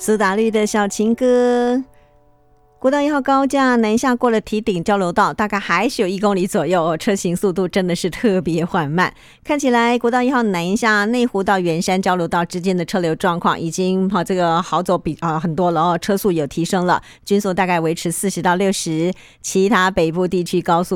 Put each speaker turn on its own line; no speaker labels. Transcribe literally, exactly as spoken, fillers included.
苏打绿的小情歌。国道一号高架南下过了堤顶交流道，大概还是有一公里左右哦，车行速度真的是特别缓慢。看起来国道一号南下内湖到圆山交流道之间的车流状况已经好、哦、这个好走比啊、呃、很多了哦，车速有提升了，均速大概维持四十到六十。其他北部地区高速